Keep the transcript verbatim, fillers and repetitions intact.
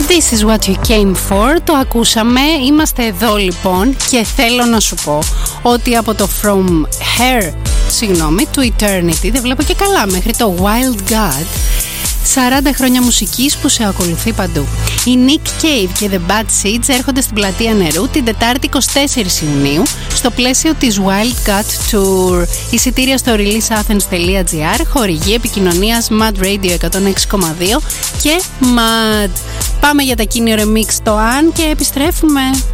This is what you came for. Το ακούσαμε. Είμαστε εδώ λοιπόν και θέλω να σου πω ότι από το From Her, συγγνώμη, to Eternity, δεν βλέπω και καλά, μέχρι το Wild God, σαράντα χρόνια μουσικής που σε ακολουθεί παντού. Οι Nick Cave και The Bad Seeds έρχονται στην Πλατεία Νερού την Τετάρτη εικοστή τέταρτη Ιουνίου στο πλαίσιο της Wild God Tour. Εισιτήρια στο releaseathens τελεία gr, χορηγή επικοινωνίας Mad Radio εκατόν έξι κόμμα δύο και Mad. Πάμε για τα Kinyo Remix το Αν και επιστρέφουμε.